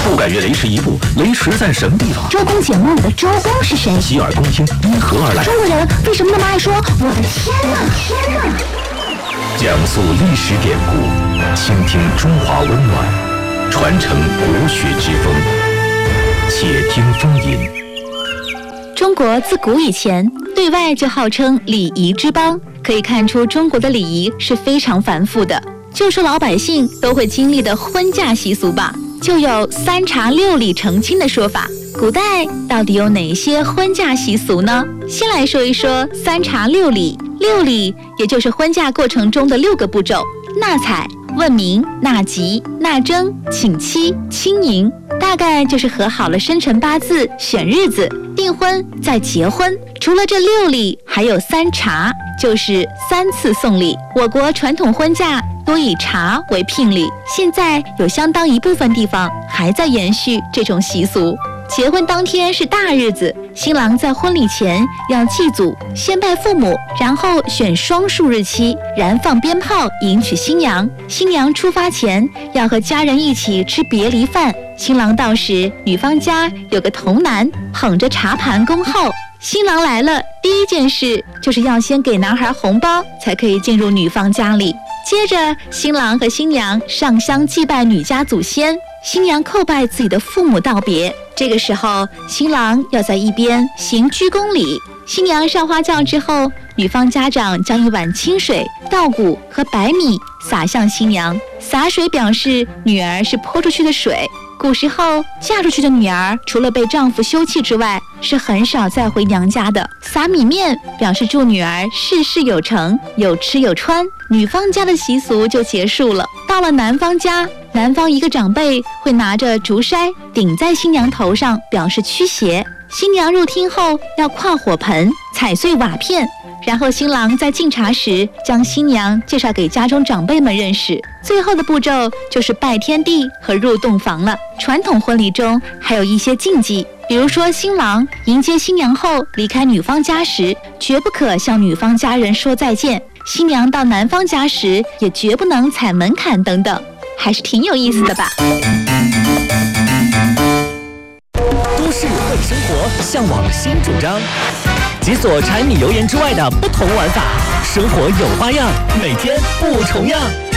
不敢越雷池一步，雷池在什么地方？ 周公解梦里的周公是谁？ 洗耳恭听因何而来？ 中国人为什么那么爱说我的天哪？天哪！ 讲述历史典故，倾听中华温暖，传承国学之风。且听风吟。 中国自古以前对外就号称礼仪之邦，可以看出中国的礼仪是非常繁复的。就说老百姓都会经历的婚嫁习俗吧，就有3茶6礼成亲的说法。古代到底有哪些婚嫁习俗呢？先来说一说3茶6礼。6礼也就是婚嫁过程中的6个步骤：纳采、问名、纳吉、纳征、请期、亲迎。大概就是合好了生辰八字，选日子，订婚，再结婚。除了这6礼，还有3茶，就是3次送礼。我国传统婚嫁多以茶为聘礼，现在有相当一部分地方还在延续这种习俗。结婚当天是大日子，新郎在婚礼前要祭祖，先拜父母，然后选双数日期，燃放鞭炮迎娶新娘。新娘出发前要和家人一起吃别离饭。新郎到时，女方家有个童男捧着茶盘恭候。新郎来了，第一件事就是要先给男孩红包，才可以进入女方家里。接着，新郎和新娘上香祭拜女家祖先，新娘叩拜自己的父母道别。这个时候，新郎要在一边行鞠躬礼。新娘上花轿之后，女方家长将一碗清水、稻谷和白米洒向新娘，洒水表示女儿是泼出去的水。古时候，嫁出去的女儿除了被丈夫休弃之外，是很少再回娘家的。撒米面表示祝女儿事事有成，有吃有穿。女方家的习俗就结束了。到了男方家，男方一个长辈会拿着竹筛顶在新娘头上，表示驱邪。新娘入厅后要跨火盆，踩碎瓦片。然后新郎在敬茶时将新娘介绍给家中长辈们认识。最后的步骤就是拜天地和入洞房了。传统婚礼中还有一些禁忌，比如说新郎迎接新娘后离开女方家时，绝不可向女方家人说再见；新娘到男方家时也绝不能踩门槛等等，还是挺有意思的吧。 都市会生活，向往新主张，解锁柴米油盐之外的不同玩法，生活有花样，每天不重样。